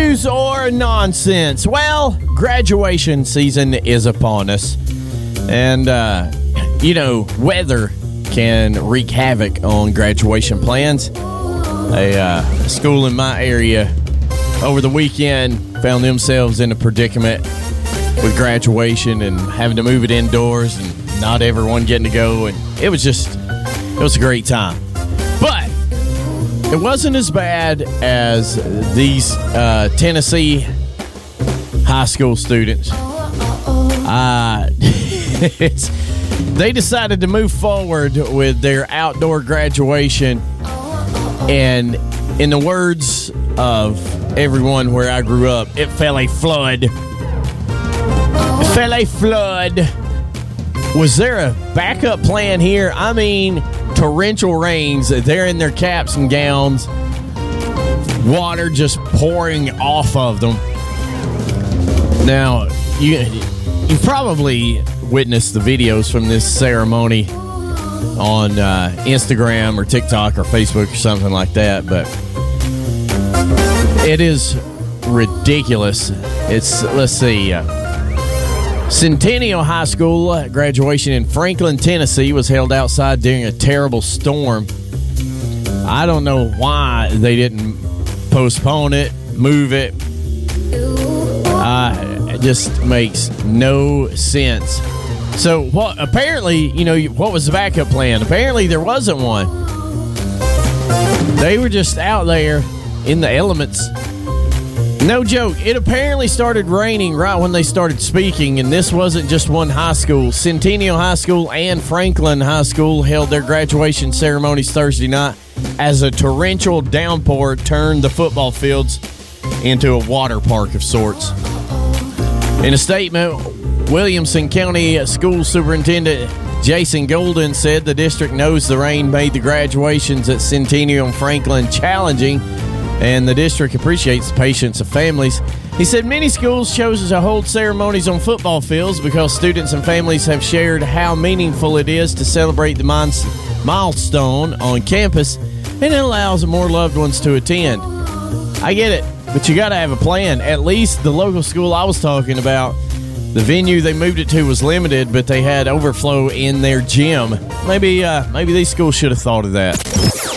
News or nonsense? Well, graduation season is upon us. And, weather can wreak havoc on graduation plans. A school in my area over the weekend found themselves in a predicament with graduation and having to move it indoors and not everyone getting to go. And it was a great time. But it wasn't as bad as these Tennessee high school students. They decided to move forward with their outdoor graduation, and in the words of everyone where I grew up, it fell a flood. It fell a flood. Was there a backup plan here? I mean, torrential rains. They're in their caps and gowns. Water just pouring off of them. Now, you've probably witnessed the videos from this ceremony on Instagram or TikTok or Facebook or something like that, but it is ridiculous. Let's see, Centennial High School graduation in Franklin, Tennessee was held outside during a terrible storm. I don't know why they didn't postpone it, move it. It just makes no sense. So, apparently, what was the backup plan? Apparently, there wasn't one. They were just out there in the elements. No joke. It apparently started raining right when they started speaking, and this wasn't just one high school. Centennial High School and Franklin High School held their graduation ceremonies Thursday night as a torrential downpour turned the football fields into a water park of sorts. In a statement, Williamson County School Superintendent Jason Golden said the district knows the rain made the graduations at Centennial and Franklin challenging, and the district appreciates the patience of families. He said many schools chose to hold ceremonies on football fields because students and families have shared how meaningful it is to celebrate the milestone on campus, and it allows more loved ones to attend. I get it, but you got to have a plan. At least the local school I was talking about, the venue they moved it to was limited, but they had overflow in their gym. Maybe these schools should have thought of that.